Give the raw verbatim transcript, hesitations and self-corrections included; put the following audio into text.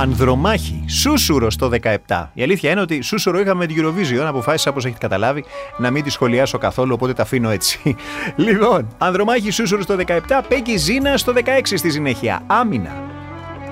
Ανδρομάχη, Σούσουρο στο δεκαεπτά. Η αλήθεια είναι ότι Σούσουρο είχαμε με την Eurovision. Αποφάσισα, όπως έχετε καταλάβει, να μην τη σχολιάσω καθόλου, οπότε τα αφήνω έτσι. Λοιπόν, Ανδρομάχη, Σούσουρο στο δεκαεπτά. Πέγκι Ζίνα στο δεκαέξι στη συνέχεια. Άμυνα.